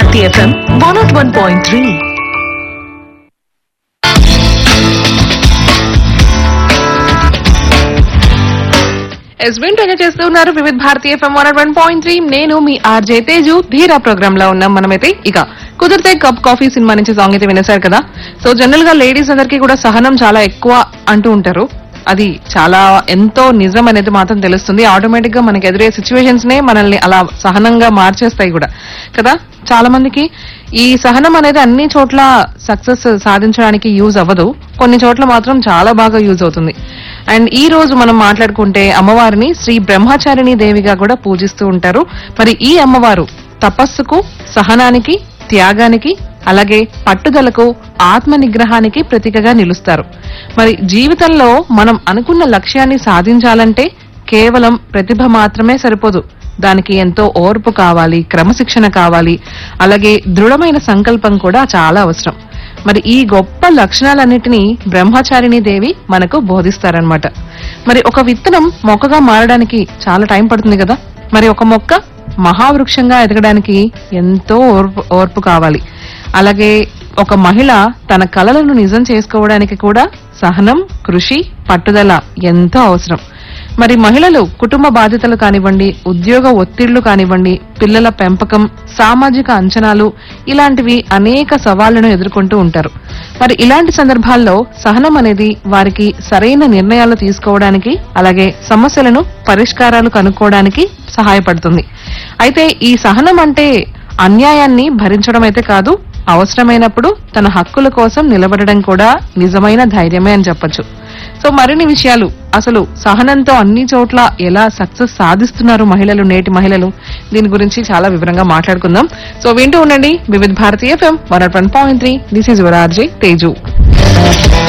Bharati FM 101.3. ఎస్బిన్ చేస్తున్నారు వివిధ భారతీయ FM 101.3. నేను మీ ఆర్జే తేజు. ధీరా ప్రోగ్రామ్ లో ఉన్నాం మనమైతే. ఇక కుదిరితే కప్ కాఫీ సినిమా నుంచి సాంగ్ అయితే వినేశారు కదా. సో జనరల్ గా లేడీస్ అందరికీ కూడా సహనం చాలా ఎక్కువ అంటూ ఉంటారు. అది చాలా ఎంతో నిజం అనేది మాత్రం తెలుస్తుంది. ఆటోమేటిక్ గా మనకి ఎదురే సిచ్యువేషన్స్ నే మనల్ని అలా సహనంగా మార్చేస్తాయి కూడా కదా. చాలా మందికి ఈ సహనం అనేది అన్ని చోట్ల సక్సెస్ సాధించడానికి యూజ్ అవ్వదు, కొన్ని చోట్ల మాత్రం చాలా బాగా యూజ్ అవుతుంది. అండ్ ఈ రోజు మనం మాట్లాడుకుంటే అమ్మవారిని శ్రీ బ్రహ్మచారిణి దేవిగా కూడా పూజిస్తూ ఉంటారు. మరి ఈ అమ్మవారు తపస్సుకు, సహనానికి, త్యాగానికి, అలాగే పట్టుదలకు, ఆత్మ నిగ్రహానికి ప్రతీకగా నిలుస్తారు. మరి జీవితంలో మనం అనుకున్న లక్ష్యాన్ని సాధించాలంటే కేవలం ప్రతిభ మాత్రమే సరిపోదు. దానికి ఎంతో ఓర్పు కావాలి, క్రమశిక్షణ కావాలి, అలాగే దృఢమైన సంకల్పం కూడా చాలా అవసరం. మరి ఈ గొప్ప లక్షణాలన్నిటినీ బ్రహ్మచారిణి దేవి మనకు బోధిస్తారనమాట. మరి ఒక విత్తనం మొక్కగా మారడానికి చాలా టైం పడుతుంది కదా. మరి ఒక మొక్క మహావృక్షంగా ఎదగడానికి ఎంతో ఓర్పు కావాలి. అలాగే ఒక మహిళ తన కలలను నిజం చేసుకోవడానికి కూడా సహనం, కృషి, పట్టుదల ఎంతో అవసరం. మరి మహిళలు కుటుంబ బాధ్యతలు కానివ్వండి, ఉద్యోగ ఒత్తిళ్లు కానివ్వండి, పిల్లల పెంపకం, సామాజిక అంచనాలు, ఇలాంటివి అనేక సవాళ్లను ఎదుర్కొంటూ ఉంటారు. మరి ఇలాంటి సందర్భాల్లో సహనం అనేది వారికి సరైన నిర్ణయాలు తీసుకోవడానికి, అలాగే సమస్యలను పరిష్కారాలు కనుక్కోవడానికి సహాయపడుతుంది. అయితే ఈ సహనం అంటే అన్యాయాన్ని భరించడం అయితే కాదు, అవసరమైనప్పుడు తన హక్కుల కోసం నిలబడడం కూడా నిజమైన ధైర్యమే అని చెప్పొచ్చు. సో మరిన్ని విషయాలు, అసలు సహనంతో అన్ని చోట్ల ఎలా సక్సెస్ సాధిస్తున్నారు మహిళలు, నేటి మహిళలు, దీని గురించి చాలా వివరంగా మాట్లాడుకుందాం. సో వింటూ ఉండండి వివిధ భారతీయ FM 101.3. This is your RJ Teju.